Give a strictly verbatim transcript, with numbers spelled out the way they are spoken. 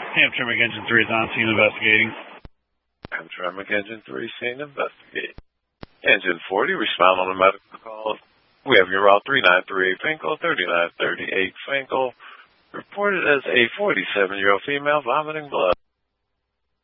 Hamtramck Engine three is on scene investigating. Hamtramck Engine three scene investigating. Engine forty, respond on a medical call. We have your route three nine three eight Finkel, thirty-nine thirty-eight Finkel. Reported as a forty-seven-year-old female vomiting blood.